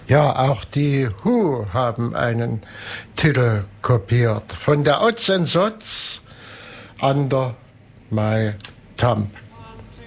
Ja, auch die Who haben einen Titel kopiert. Von der Odds and Sods, Under My Thumb.